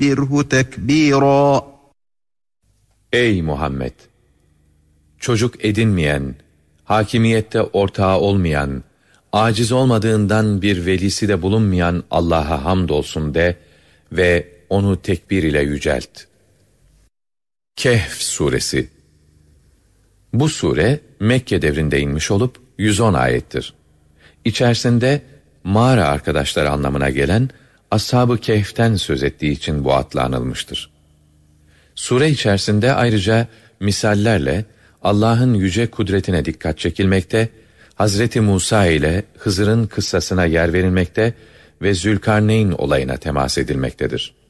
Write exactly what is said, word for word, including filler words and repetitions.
وَكَبِّرْهُ تَكْبِيرًا. Ey Muhammed! Çocuk edinmeyen, hakimiyette ortağı olmayan, aciz olmadığından bir velisi de bulunmayan Allah'a hamdolsun de ve onu tekbir ile yücelt. Kehf suresi. Bu sure Mekke devrinde inmiş olup yüz on ayettir. İçerisinde mağara arkadaşları anlamına gelen Ashab-ı Kehf'ten söz ettiği için bu adla anılmıştır. Sure içerisinde ayrıca misallerle Allah'ın yüce kudretine dikkat çekilmekte, Hazreti Musa ile Hızır'ın kıssasına yer verilmekte ve Zülkarneyn olayına temas edilmektedir.